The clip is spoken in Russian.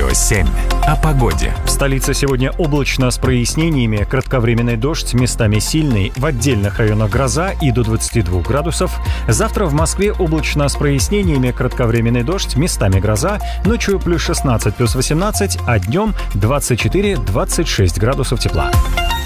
Радио 7. О погоде. В столице сегодня облачно с прояснениями, кратковременный дождь, местами сильный, в отдельных районах гроза и до 22 градусов. Завтра в Москве облачно с прояснениями, кратковременный дождь, местами гроза, ночью плюс 16, плюс 18, а днем 24-26 градусов тепла.